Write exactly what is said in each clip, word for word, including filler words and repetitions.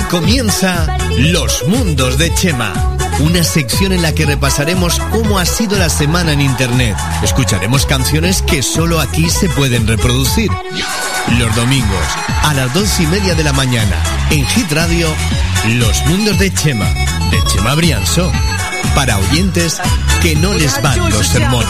Comienza Los Mundos de Chema, una sección en la que repasaremos cómo ha sido la semana en Internet. Escucharemos canciones que solo aquí se pueden reproducir. Los domingos, a las dos y media de la mañana, en Hit Radio, Los Mundos de Chema, de Chema Brianço, para oyentes que no les van los sermones.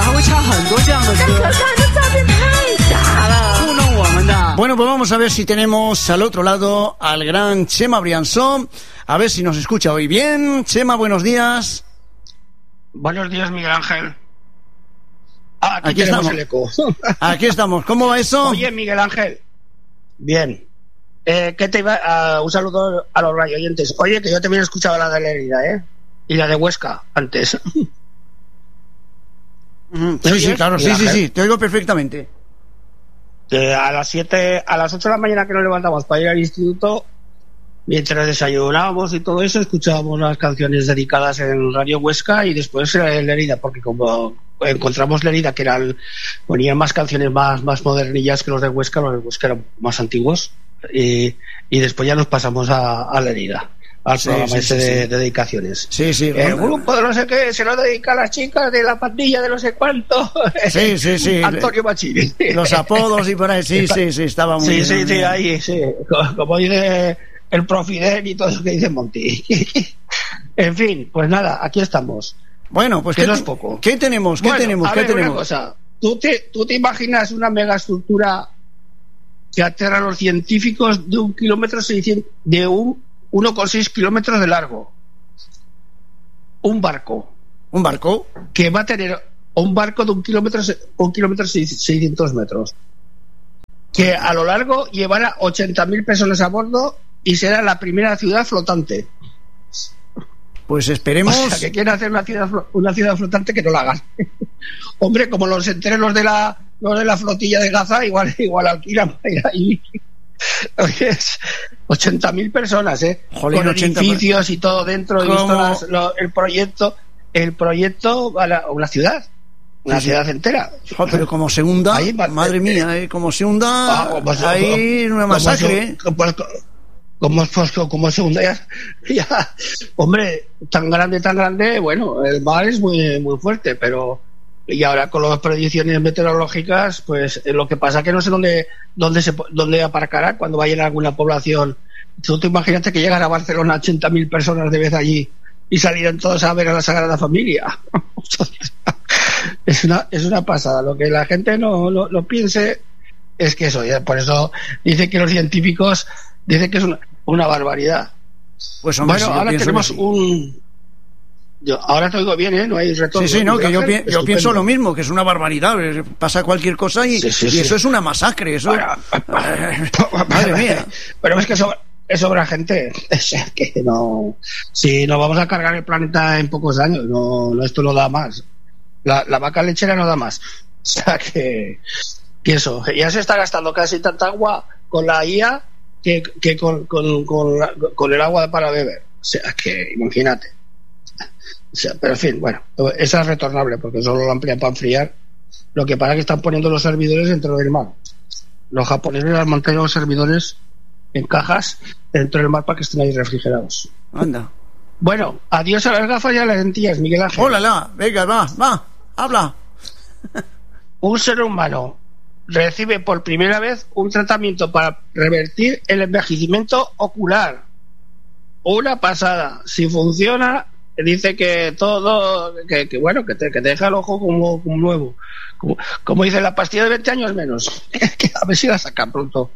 Bueno, pues vamos a ver si tenemos al otro lado al gran Chema Brianço. A ver si nos escucha hoy bien. Chema, buenos días. Buenos días, Miguel Ángel. Ah, aquí, aquí estamos. El eco. Aquí estamos. ¿Cómo va eso? Oye, Miguel Ángel. Bien. Eh, ¿qué te iba? Uh, un saludo a los radio oyentes. Oye, que yo también he escuchado la de Lérida, ¿eh? Y la de Huesca, antes. Mm, sí, sí, claro. Sí, sí, sí. Te oigo perfectamente. Eh, a las siete, a las ocho de la mañana que nos levantamos para ir al instituto, mientras desayunábamos y todo eso, escuchábamos las canciones dedicadas en Radio Huesca y después en Lérida, porque como encontramos Lérida, que eran, ponían más canciones más, más modernillas que los de Huesca, los de Huesca eran más antiguos, y, y después ya nos pasamos a, a Lérida, al sí, programa sí, ese sí, de, sí. de dedicaciones. Sí, sí. El bueno. grupo de no sé qué se lo dedica a las chicas de la pandilla de no sé cuánto. Sí, sí, sí. Antonio Machini. Los apodos y por ahí, sí, sí, sí, estaba muy sí, bien. Sí, sí, sí, ahí, sí. Como dice el Profidel y todo lo que dice Monti. En fin, pues nada, aquí estamos. Bueno, pues que ¿qué, no es poco. ¿qué tenemos? ¿Qué bueno, tenemos? A ¿Qué ver, tenemos? una cosa. ¿Tú te, ¿Tú te imaginas una megaestructura que aterra a los científicos de un kilómetro seiscientos, de un uno coma seis kilómetros de largo? Un barco. ¿Un barco? Que va a tener un barco de un kilómetro, un kilómetro seiscientos metros. Que a lo largo llevará ochenta mil personas a bordo y será la primera ciudad flotante. Pues esperemos. O sea, que quieren hacer una ciudad, una ciudad flotante, que no la hagan. Hombre, como los enteros los de la, los de la flotilla de Gaza, igual, igual alquilan para ir ahí. ochenta mil personas, ¿eh? Jolín, con ochenta edificios y todo dentro. Y visto las, lo, el proyecto, el proyecto a la, una ciudad, una sí, ciudad sí. entera. Oh, pero como se hunda, ahí, madre mía, ¿eh? Como se hunda, ah, pues, ahí una masacre. Como, pues, como, pues, como se hunda ya, ya, hombre, tan grande, tan grande, bueno, el mar es muy, muy fuerte, pero y ahora con las predicciones meteorológicas, pues eh, lo que pasa que no sé dónde dónde se dónde aparcará cuando vaya a alguna población. Tú te imagínate que llegan a Barcelona ochenta mil personas de vez allí y salieran todos a ver a la Sagrada Familia. es una es una pasada. Lo que la gente no lo, lo piense es que eso, ya, por eso dice que los científicos dicen que es una, una barbaridad. Pues hombre, bueno, si ahora tenemos un Yo, ahora te oigo bien, ¿eh? No hay retorno. Sí, sí, no, que yo, pi- yo pienso lo mismo, que es una barbaridad. Pasa cualquier cosa y, sí, sí, y sí. eso es una masacre. Eso... Para, para, eh, madre mía. Pero es que sobra, es sobra gente. O sea, que no. Si nos vamos a cargar el planeta en pocos años, no, no esto no da más. La, la vaca lechera no da más. O sea, que, que eso. Ya se está gastando casi tanta agua con la I A que, que con, con, con, la, con el agua para beber. O sea, que imagínate. O sea, pero en fin, bueno, esa es retornable porque solo lo amplían para enfriar. Lo que pasa es que están poniendo los servidores dentro del mar. Los japoneses han montado los servidores en cajas dentro del mar para que estén ahí refrigerados. Anda. Bueno, adiós a las gafas y a las lentillas, Miguel Ángel. Hola, la, venga, va, va, habla. Un ser humano recibe por primera vez un tratamiento para revertir el envejecimiento ocular. Una pasada. Si funciona, dice que todo, que, que bueno, que te, que te deja el ojo como, como nuevo. Como, como dice la pastilla de veinte años menos. Que a ver si la sacan pronto.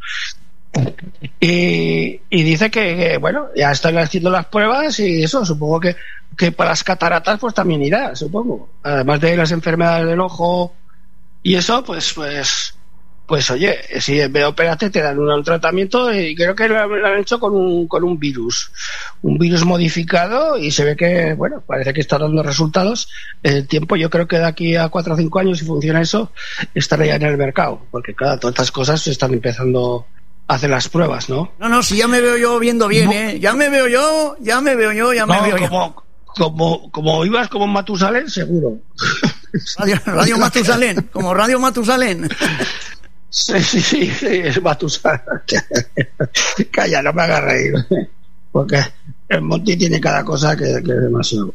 Y, y dice que, que, bueno, ya están haciendo las pruebas y eso, supongo que, que para las cataratas pues también irá, supongo. Además de las enfermedades del ojo y eso, pues, pues, pues oye, si en vez de operarte te dan un, un tratamiento y creo que lo, lo han hecho con un, con un virus, un virus modificado y se ve que, bueno, parece que está dando resultados. El tiempo, yo creo que de aquí a cuatro o cinco años, si funciona eso, estará ya en el mercado, porque claro, todas estas cosas se están empezando a hacer las pruebas, ¿no? No, no, si ya me veo yo viendo bien, no. ¿eh? Ya me veo yo, ya me veo yo, ya me no, veo como, yo. Como, como ibas como Matusalén, seguro. Radio, Radio Matusalén, como Radio Matusalén. Sí, sí, sí, sí, es Matusalén. Calla, no me hagas reír. porque el Monty tiene cada cosa que, que es demasiado.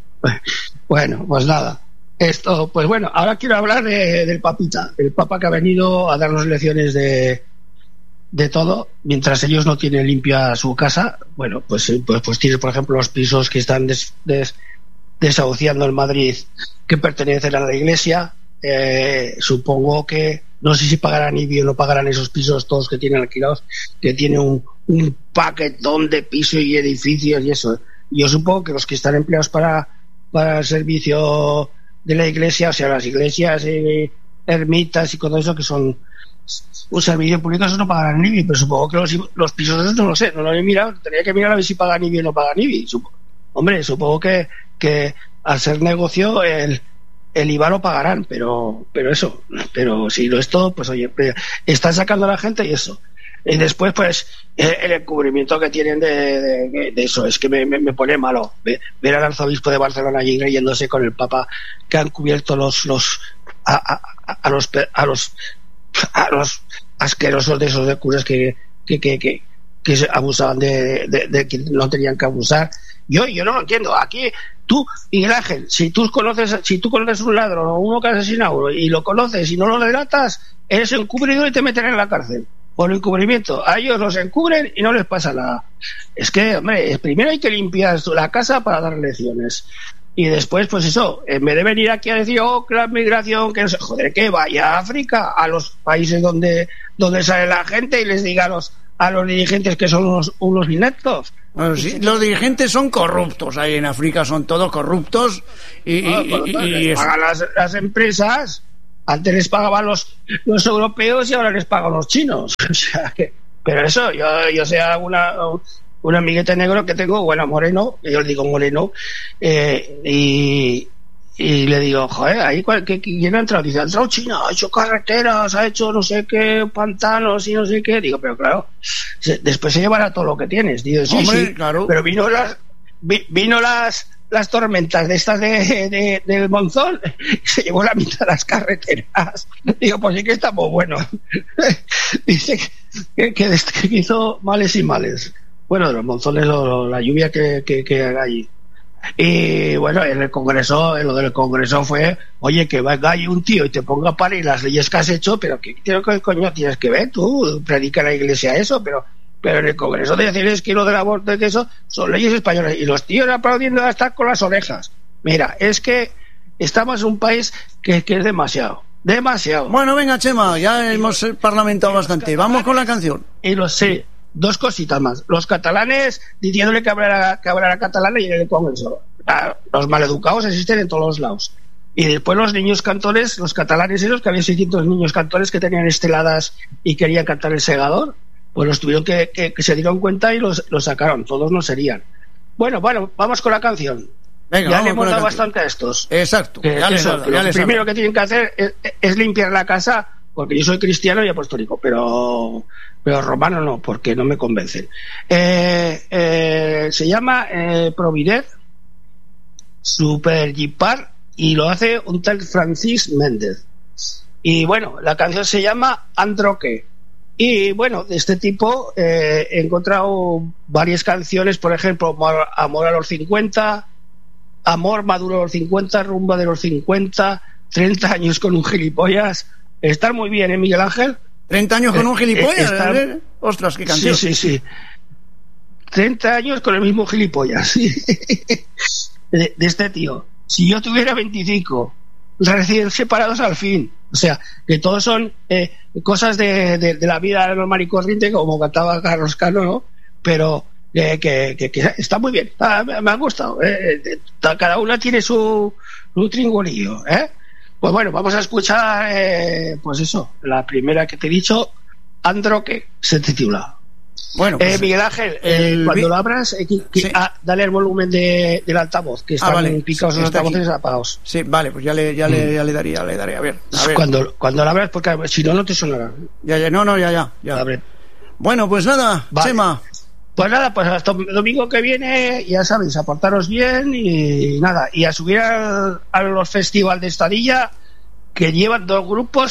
Bueno, pues nada. Esto, pues bueno, ahora quiero hablar de, del papita, el papa que ha venido a darnos lecciones de, de todo, mientras ellos no tienen limpia su casa. Bueno, pues, pues, pues tiene, por ejemplo, los pisos que están des, des, desahuciando en Madrid, que pertenecen a la iglesia. Eh, supongo que, no sé si pagarán I B I o no pagarán esos pisos todos que tienen alquilados, que tienen un, un paquetón de pisos y edificios y eso. Yo supongo que los que están empleados para, para el servicio de la iglesia, o sea, las iglesias, eh, ermitas y todo eso, que son un servicio público, eso no pagarán I B I, pero supongo que los, los pisos esos no lo sé, no lo he mirado, tendría que mirar a ver si pagan I B I o no pagan I B I. Sup- Hombre, supongo que, que al ser negocio el, el I V A lo pagarán, pero, pero eso, pero si no es todo, pues oye, están sacando a la gente y eso. Y después, pues, el encubrimiento que tienen de, de, de eso es que me, me, me pone malo. Ver al arzobispo de Barcelona allí creyéndose con el Papa, que han cubierto los los a, a, a los a los a los asquerosos de esos de curas que que que que, que abusaban de, de, de que no tenían que abusar. Yo yo no lo entiendo. Aquí tú, Miguel Ángel, si tú conoces si tú conoces un ladrón o uno que ha asesinado y lo conoces y no lo delatas, eres encubridor y te meten en la cárcel por encubrimiento. A ellos los encubren y no les pasa nada. Es que, hombre, primero hay que limpiar la casa para dar lecciones. Y después, pues eso, en vez de venir aquí a decir, oh, que la migración, que no sé, joder, que vaya a África, a los países donde, donde sale la gente y les diga a los, a los dirigentes que son unos, unos ineptos. Bueno, sí, los dirigentes son corruptos, ahí en África son todos corruptos y, y, y, y, y pagan las, las empresas. Antes les pagaban los, los europeos y ahora les pagan los chinos. O sea que, pero eso, yo, yo sé una, un amiguete negro que tengo, bueno, moreno, yo le digo moreno, eh, y, y le digo, joder, ahí que quién ha entrado, dice, ha entrado China, ha hecho carreteras, ha hecho no sé qué, pantanos y no sé qué. Digo, pero claro, se, después se llevará todo lo que tienes. Digo, sí, hombre, sí, claro. Pero vino las, vi, vino las las tormentas de estas de, de, del monzón, se llevó la mitad de las carreteras. Digo, pues sí que estamos buenos. Dice que, que, que hizo males y males. Bueno, los monzones, lo, la lluvia que, que, que hay allí. Y bueno, en el Congreso, en lo del Congreso fue, oye, que venga ahí un tío y te ponga a parir las leyes que has hecho, pero ¿qué, qué coño tienes que ver? Tú predica en la iglesia eso, pero pero en el Congreso de decirles que lo del aborto y que eso son leyes españolas y los tíos aplaudiendo hasta con las orejas. Mira, es que estamos en un país que, que es demasiado, demasiado. Bueno, venga, Chema, ya hemos parlamentado bastante. Vamos con la canción. Y lo sé, dos cositas más. Los catalanes diciéndole que hablará, que hablará catalán y en el Congreso. Los maleducados existen en todos los lados. Y después los niños cantores, los catalanes esos, que había seiscientos niños cantores que tenían esteladas y querían cantar el segador, pues los tuvieron que, que, que se dieron cuenta y los, los sacaron, todos no serían. Bueno, bueno, vamos con la canción. Venga, ya vamos le hemos con la dado canción. bastante a estos. Exacto. Que, ya que les eso, habla, que ya lo les primero habla. que tienen que hacer es, es limpiar la casa, porque yo soy cristiano y apostólico, pero, pero romano no, porque no me convencen. Eh, eh, se llama eh, Providez Super Jipar y lo hace un tal Francis Méndez. Y bueno, la canción se llama Androque. Y bueno, de este tipo eh, he encontrado varias canciones, por ejemplo, Amor, Amor a los cincuenta, Amor Maduro a los cincuenta, Rumba de los cincuenta, treinta años con un gilipollas. Están muy bien, ¿eh, Miguel Ángel? treinta años con un gilipollas. Eh, está... ¿eh? Ostras, qué canción. Sí, sí, sí. treinta años con el mismo gilipollas. de, de este tío. Si yo tuviera veinticinco, recién separados al fin. O sea, que todos son eh, cosas de, de, de la vida normal y corriente, como cantaba Carlos Cano, ¿no? Pero eh, que, que, que está muy bien. Ah, me, me ha gustado. Eh, cada una tiene su, su tringolillo, ¿eh? Pues bueno, vamos a escuchar, eh, pues eso, la primera que te he dicho, Androque, se titula. Bueno, pues, eh, Miguel Ángel, el... eh, cuando lo abras, eh, que, que, sí. ah, dale el volumen de, del altavoz, que están ah, vale. picados los Está altavoces aquí. apagados. Sí, vale, pues ya le, ya, mm. le, ya le daría, le daría. A ver, a ver. Cuando, cuando lo abras, porque si no, no te sonará. Ya, ya, no, no, ya, ya. ya. Abre. Bueno, pues nada, vale. Chema. Pues nada, pues hasta el domingo que viene, ya sabéis, a portaros bien y nada, y a subir al, a los festivales de Estadilla, que llevan dos grupos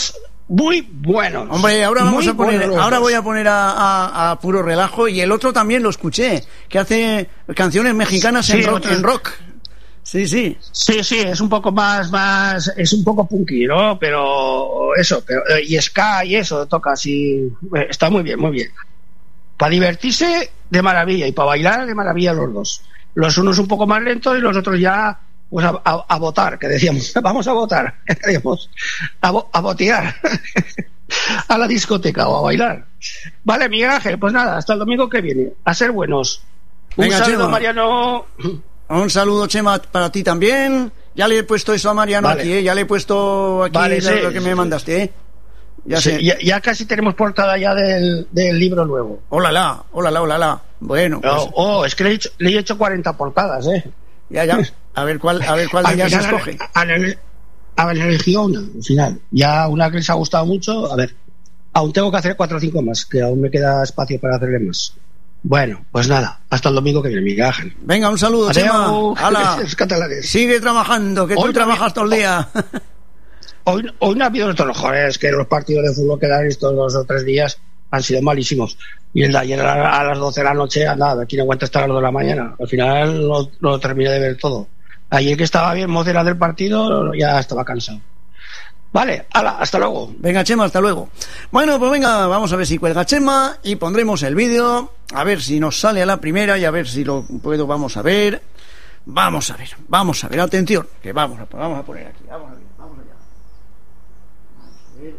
muy buenos. Hombre, ahora vamos muy a poner, ahora dos. voy a poner a, a, a puro relajo, y el otro también lo escuché, que hace canciones mexicanas sí, en rock, otro... en rock. Sí, sí. Sí, sí, es un poco más, más, es un poco punky, ¿no? Pero eso, pero, y ska y eso, toca así, está muy bien, muy bien. Para divertirse, de maravilla, y para bailar, de maravilla los dos. Los unos un poco más lentos y los otros ya, pues a, a, a votar, que decíamos, vamos a votar, decíamos, a, vo, a botear a la discoteca o a bailar. Vale, Miguel Ángel, pues nada, hasta el domingo que viene, a ser buenos. Venga, un saludo, Chema. Mariano. Un saludo, Chema, para ti también. Ya le he puesto eso a Mariano Vale. aquí, ¿eh? Ya le he puesto aquí Vale, lo, sí, lo que me sí. mandaste, ¿eh? Ya Sí, sé. ya, ya casi tenemos portada ya del, del libro nuevo. Hola, la, hola, la, hola, la. Bueno, pues, Oh, oh, es que le he, hecho, le he hecho cuarenta portadas, ¿eh? ya, ya. A ver cuál, a ver cuál de Al ellas se final, escoge. a- a- a- elegido una, al final. Ya una que les ha gustado mucho, a ver. Aún tengo que hacer cuatro o cinco más, que aún me queda espacio para hacerle más. Bueno, pues nada, hasta el domingo que viene, Miguel Ángel. Venga, un saludo, Adeu, Chema. Hala. los catalanes. Sigue trabajando, que tú Hoy trabajas también- todo el día. Hoy, hoy no ha habido estos mejores, que los partidos de fútbol que dan estos dos o tres días han sido malísimos. Y el de ayer a, a las doce de la noche, nada, aquí no aguanta hasta las dos de la mañana. Al final lo, lo terminé de ver todo. Ayer que estaba bien modera del partido, ya estaba cansado. Vale, hala, hasta luego. Venga, Chema, hasta luego. Bueno, pues venga, vamos a ver si cuelga Chema y pondremos el vídeo, a ver si nos sale a la primera y a ver si lo puedo, vamos a ver. Vamos a ver, vamos a ver, atención, que vamos a, vamos a poner aquí, vamos a ver, vamos allá. Vamos a ver.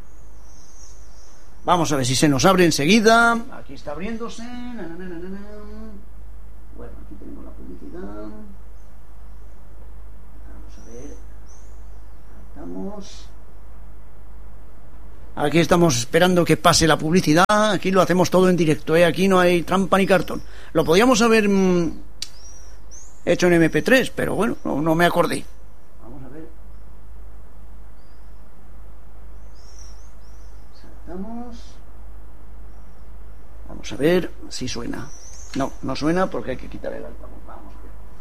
Vamos a ver si se nos abre enseguida. Aquí está abriéndose. Na, na, na, na, na. Bueno, aquí tenemos la publicidad. Vamos a ver. Estamos. Aquí estamos esperando que pase la publicidad. Aquí lo hacemos todo en directo, ¿eh? Aquí no hay trampa ni cartón. Lo podíamos haber mmm, hecho en eme pe tres, pero bueno, no, no me acordé. Vamos a ver. Saltamos. Vamos a ver si suena. No, no suena porque hay que quitar el altavoz. Vamos.